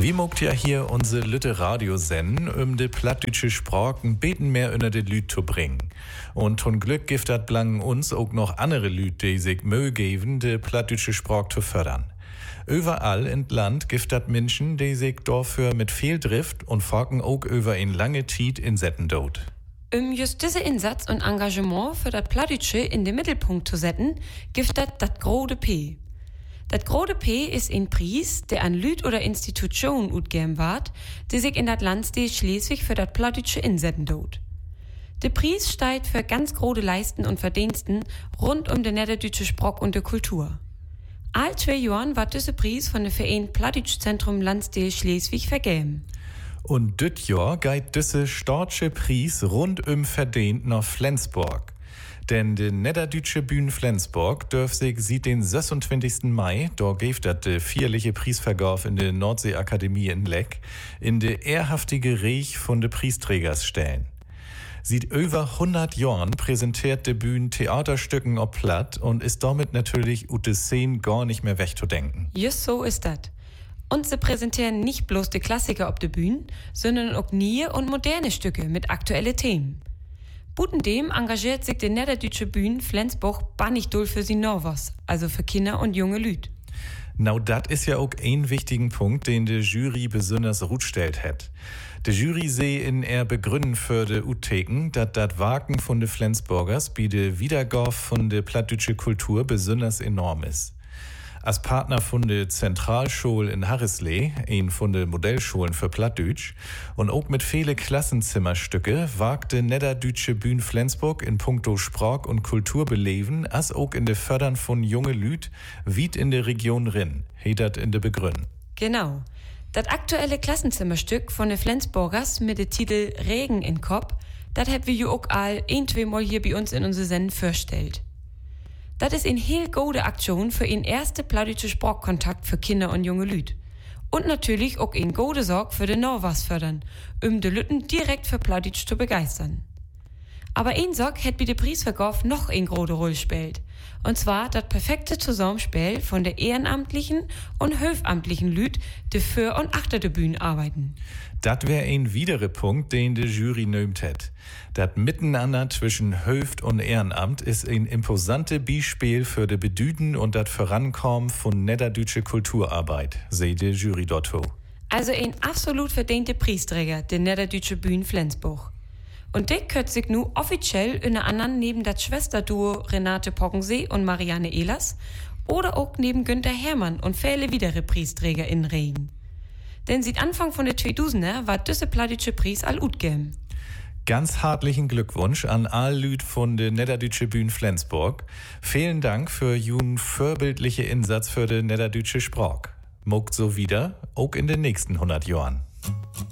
Wie mogt ja hier unsere Lütte Radio senden, de plattdütsche Sprachen beten mehr unter de Lüt zu bringen. Und von Glück gibt dat blangen uns auch noch andere Lüt, die sich Mühe geben, de plattdütsche Sprache zu fördern. Überall in Land gibt dat Menschen, die sich dafür mit viel Drift und Forken auch über in lange Zeit insetzen dort. Just diese Einsatz und Engagement für das Plattdütsche in den Mittelpunkt zu setzen, gibt dat Grode P. Dat Grode P ist ein Preis, der an Lüt oder Institutionen utgeben ward, die sich in dat Landsdeel Schleswig für dat Plattdütsche insetzen dort. Der Preis steigt für ganz grode Leisten und Verdiensten rund um den niederdütsche Sprach und der Kultur. All 2 Jahren war dieser Preis von der Verein Plattdütsch-Zentrum Landsdeel Schleswig vergeben. Und dit Jahr geht diese startsche Preis rund verdient nach Flensburg. Denn die niederdütsche Bühne Flensburg dürft sich seit den 26. Mai, da gibt das de vierliche Preisvergabe in der Nordseeakademie in Leck, in de ehrhaftige Reich von de Preisträgers stellen. Seit über 100 Jahren präsentiert die Bühne Theaterstücken auf Platt und ist damit natürlich ut de Szene gar nicht mehr wegzudenken. Just so ist das. Und sie präsentieren nicht bloß die Klassiker auf der Bühne, sondern auch neue und moderne Stücke mit aktuellen Themen. Butendem engagiert sich die niederdütsche Bühne Flensburg bannig doll für sie Norvos, also für Kinder und junge Lüt. Dat ist ja auch ein wichtigen Punkt, den die Jury besonders gut stellt hat. Die Jury seh in Begründen für de Utheken, dat Wagen von de Flensburgers bei de Wiedergabe von de plattdütsche Kultur besonders enorm ist. Als Partner von der Zentralschule in Harrisley, ein von den Modellschulen für Plattdütsch, und auch mit viele Klassenzimmerstücke wagte niederdütsche Bühne Flensburg in puncto Sprach und Kultur beleben, als auch in der Fördern von junge Lüt, wie in der Region Rinn, hedert in der Begründung. Genau. Das aktuelle Klassenzimmerstück von den Flensburgers mit dem Titel Regen in Kopf, das haben wir ja auch all 1-2 Mal hier bei uns in unserer Sendung vorgestellt. Das ist eine heel gute Aktion für einen ersten plattdütsche Sprachkontakt für Kinder und junge Lüt. Und natürlich auch eine gute Sorge für den Norvas fördern, die Lütten direkt für Plattdütsch zu begeistern. Aber ein Sorg hat bei der Preisvergabe noch eine große Rolle gespielt. Und zwar das perfekte Zusammenspiel von der ehrenamtlichen und höfamtlichen Lüt, die für und achter der Bühne arbeiten. Das wäre ein weiterer Punkt, den die Jury nömt hat. Das Miteinander zwischen Höft und Ehrenamt ist ein imposante Beispiel für de Bedüden und das Vorankommen von niederdütsche Kulturarbeit, seht die Jury dort. Also ein absolut verdienter Preisträger, der niederdütsche Bühne Flensburg. Und der könnt sich nu offiziell unter anderem neben das Schwesterduo Renate Poggensee und Marianne Ehlers oder auch neben Günther Hermann und viele weitere Preisträger in Regen. Denn seit Anfang von der 2000er war diese plattdütsche Preis all utgem. Ganz herzlichen Glückwunsch an all Lüd von der niederdütsche Bühne Flensburg. Vielen Dank für jun vorbildliche Einsatz für die niederdütsche Sprach. Mogt so wieder, auch in den nächsten 100 Jahren.